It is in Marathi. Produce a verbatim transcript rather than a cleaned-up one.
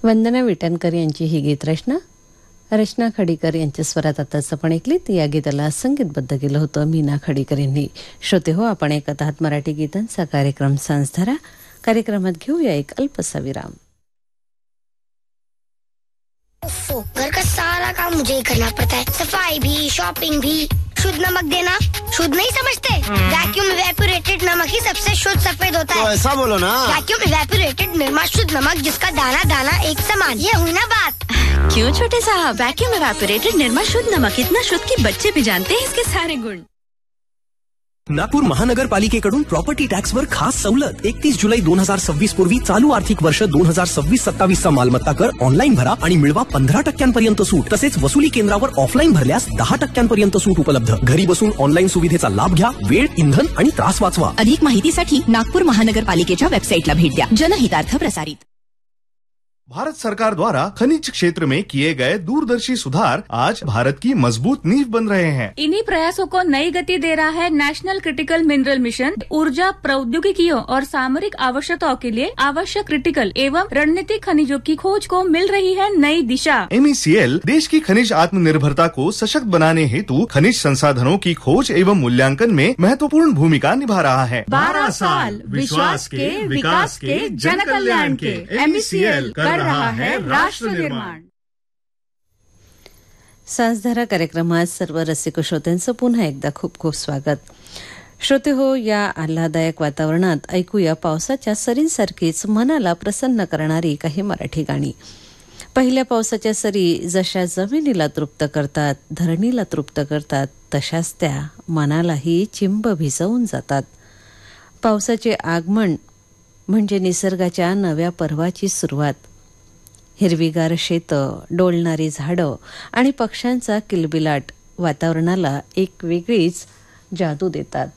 वंदना विटणकर यांची ही गीतरचना रचना खडीकर यांच्या स्वरात आताच आपण ऐकलीत. या गीताला संगीतबद्ध केलं होतं मीना खडीकर यांनी. श्रोते हो, आपण ऐकत आहात मराठी गीतांचा कार्यक्रम सांजधारा. कार्यक्रमात घेऊया एक अल्पसा विराम. घर का सारा काम मुझे ही करना पड़ता है, सफाई भी, शॉपिंग भी. शुद्ध नमक देना शुद्ध नहीं समझते? वैक्यूम इवेपोरेटेड नमक ही सबसे शुद्ध सफेद होता है. तो ऐसा बोलो ना. वैक्यूम इवेपोरेटेड निर्मा शुद्ध नमक, जिसका दाना दाना एक समान. ये हुई ना बात. क्यों छोटे साहब, वैक्यूम इवेपोरेटेड निर्मा शुद्ध नमक इतना शुद्ध कि बच्चे भी जानते हैं इसके सारे गुण. नागपूर महानगरपालिकेकडून प्रॉपर्टी टॅक्सवर खास सवलत. एकतीस जुलै दोन हजार सव्वीस पूर्वी चालू आर्थिक वर्ष दोन हजार सव्वीस सत्तावीस चा मालमत्ता कर ऑनलाईन भरा आणि मिळवा पंधरा टक्क्यांपर्यंत सूट. तसेच वसुली केंद्रावर ऑफलाईन भरल्यास दहा टक्क्यांपर्यंत सूट उपलब्ध. घरी बसून ऑनलाईन सुविधेचा लाभ घ्या. वेळ, इंधन आणि त्रास वाचवा. अधिक माहितीसाठी नागपूर महानगरपालिकेच्या वेबसाईटला भेट द्या. जनहितार्थ प्रसारित. भारत सरकार द्वारा खनिज क्षेत्र में किए गए दूरदर्शी सुधार आज भारत की मजबूत नींव बन रहे हैं. इन्हीं प्रयासों को नई गति दे रहा है नेशनल क्रिटिकल मिनरल मिशन. ऊर्जा प्रौद्योगिकियों और सामरिक आवश्यकताओं के लिए आवश्यक क्रिटिकल एवं रणनीतिक खनिजों की खोज को मिल रही है नई दिशा. एमईसीएल देश की खनिज आत्मनिर्भरता को सशक्त बनाने हेतु खनिज संसाधनों की खोज एवं मूल्यांकन में महत्वपूर्ण भूमिका निभा रहा है. बारह साल विश्वास के, विकास के, जन कल्याण के. एमईसीएल कर रहा है राष्ट्र निर्माण. सांजधारा कार्यक्रमात सर्व रसिक श्रोत्यांचं पुन्हा एकदा खूप खूप स्वागत. श्रोते हो, या आल्हादायक वातावरणात ऐकूया पावसाच्या सरींसारखीच मनाला प्रसन्न करणारी काही मराठी गाणी. पहिल्या पावसाच्या सरी जशा जमिनीला तृप्त करतात, धरणीला तृप्त करतात, तशाच त्या मनालाही चिंब भिजवून जातात. पावसाचे आगमन म्हणजे निसर्गाच्या नव्या पर्वाची सुरुवात. हिरवीगार शेतं, डोलणारी झाडं आणि पक्ष्यांचा किलबिलाट वातावरणाला एक वेगळीच जादू देतात.